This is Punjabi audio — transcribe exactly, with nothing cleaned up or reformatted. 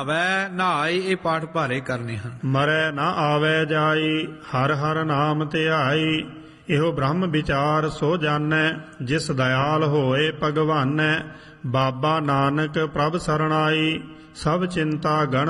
ਆਵੈ ਨਾ ਆਏ, ਇਹ ਪਾਠ ਭਾਰੇ ਕਰਨੇ ਹਨ। ਮਰੈ ਨਾ ਆਵੈ ਜਾਈ, ਹਰ ਹਰ ਨਾਮ ਧਿਆਈ। ਇਹੋ ਬ੍ਰਹਮ ਵਿਚਾਰ ਸੋ ਜਾਣੈ, ਜਿਸ ਦਇਆਲ ਹੋਏ ਭਗਵਾਨੈ। ਬਾਬਾ ਨਾਨਕ ਪ੍ਰਭ ਸਰਣਾਈ, ਸਭ ਚਿੰਤਾ ਗਣ